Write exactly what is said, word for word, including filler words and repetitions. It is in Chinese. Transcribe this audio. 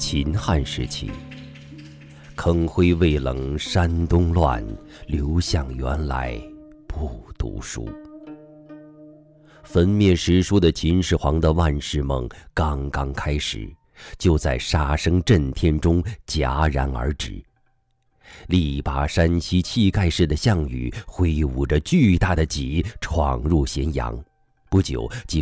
秦汉时期，坑灰未冷山东乱，刘向原来不读书。焚灭史书的秦始皇的万世梦刚刚开始，就在杀声震天中戛然而止。力拔山兮气盖世的项羽挥舞着巨大的戟闯入咸阳，不久即